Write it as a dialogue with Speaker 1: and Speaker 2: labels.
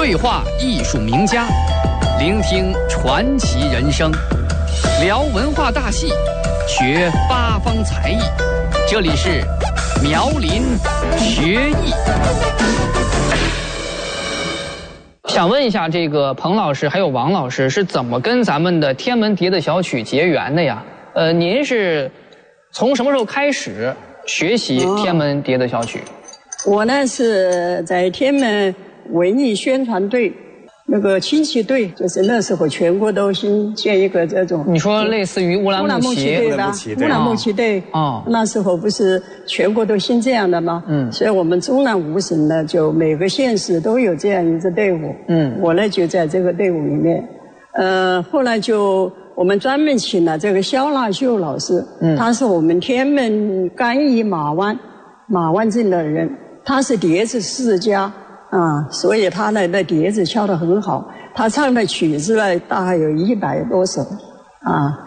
Speaker 1: 对话艺术名家，聆听传奇人生，聊文化大戏，学八方才艺。这里是苗林学艺。
Speaker 2: 想问一下，这个彭老师还有王老师是怎么跟咱们的天门笛子小曲结缘的呀？您是从什么时候开始学习天门笛子小曲？
Speaker 3: 我呢是在天门文艺宣传队那个轻骑队，就是那时候全国都新建一个这种。
Speaker 2: 你说类似于乌兰牧骑
Speaker 3: 队吧？乌兰牧骑队。哦。那时候不是全国都新这样的吗？所以我们中南五省呢，就每个县市都有这样一支队伍。我呢就在这个队伍里面。后来就我们专门请了这个肖纳秀老师。他是我们天门甘邑马湾镇的人，他是笛子世家。所以他的那笛子敲得很好，他唱的曲子呢大概有100多首，